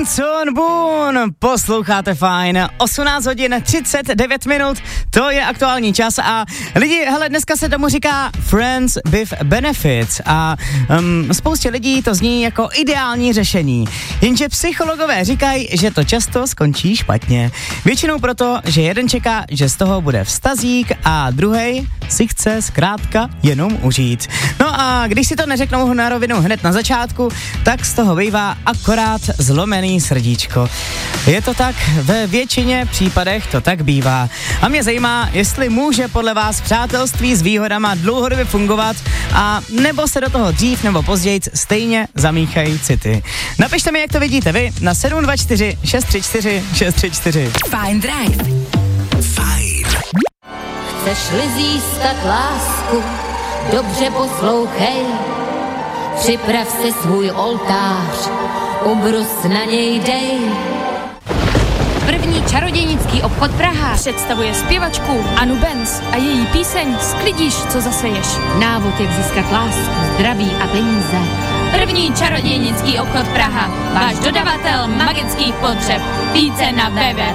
Benson Boone, posloucháte fajn, 18 hodin 39 minut, to je aktuální čas a lidi, hele, dneska se tomu říká Friends with Benefits a spoustě lidí to zní jako ideální řešení, jenže psychologové říkají, že to často skončí špatně. Většinou proto, že jeden čeká, že z toho bude vztazík a druhej si chce zkrátka jenom užít. No a když si to neřeknou na rovinu hned na začátku, tak z toho bývá akorát zlomený srdíčko. Je to tak, ve většině případech to tak bývá. A mě zajímá, jestli může podle vás přátelství s výhodama dlouhodobě fungovat a nebo se do toho dřív nebo později stejně zamíchají city. Napište mi, jak to vidíte vy na 724 634 634. Fajn Drive. Fajn. Chceš-li získat lásku, dobře poslouchej. Připrav si svůj oltář, ubrus na něj dej. První čarodějnický obchod Praha představuje zpěvačku Anu Benz a její píseň Sklidíš, co zaseješ. Návod, jak získat lásku, zdraví a peníze. První čarodějnický obchod Praha. Váš dodavatel magických potřeb. Více na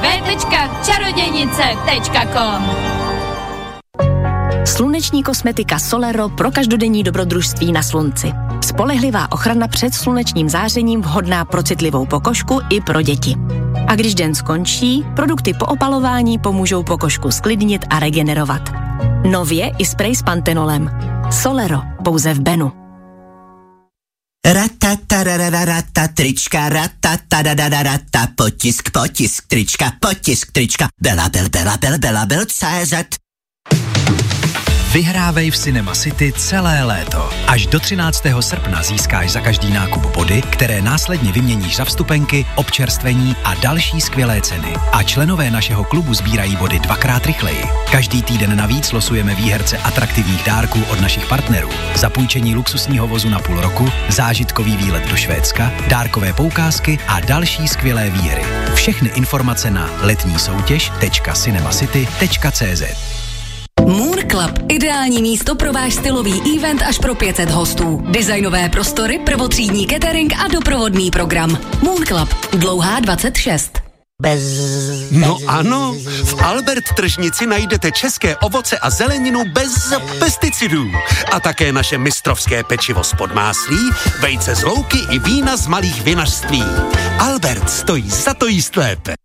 www.čarodějnice.com. Sluneční kosmetika Solero pro každodenní dobrodružství na slunci. Spolehlivá ochrana před slunečním zářením, vhodná pro citlivou pokožku i pro děti. A když den skončí, produkty po opalování pomůžou pokožku sklidnit a regenerovat. Nově i sprej s pantenolem. Solero, pouze v Benu. Ratatarararata, trička, ratatarararata, potisk, trička, Bela, CZ. Vyhrávej v Cinema City celé léto. Až do 13. srpna získáš za každý nákup body, které následně vyměníš za vstupenky, občerstvení a další skvělé ceny. A členové našeho klubu sbírají body dvakrát rychleji. Každý týden navíc losujeme výherce atraktivních dárků od našich partnerů. Zapůjčení luxusního vozu na půl roku, zážitkový výlet do Švédska, dárkové poukázky a další skvělé výhry. Všechny informace na letnísoutěž.cinemacity.cz. Moon Club. Ideální místo pro váš stylový event až pro 500 hostů. Designové prostory, prvotřídní catering a doprovodný program. Moon Club. Dlouhá 26. No ano, v Albert tržnici najdete české ovoce a zeleninu bez pesticidů. A také naše mistrovské pečivo z Podmáslí, vejce z louky i vína z malých vinařství. Albert stojí za to jíst lépe.